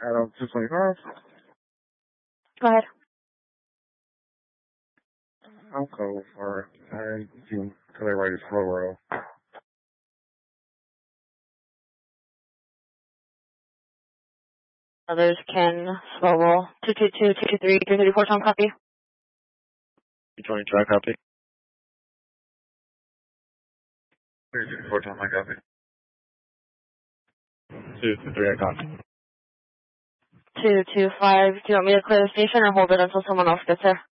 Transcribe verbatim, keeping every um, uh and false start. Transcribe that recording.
Adam two twenty-five. Go ahead. I'm cold for I do till they write a slow roll. Others can slow roll. two two two, two two three, three three four, Tom copy. two twenty, try copy. three two four, Tom, I copy. two two three, I copy. two two five, do you want me to clear the station or hold it until someone else gets there?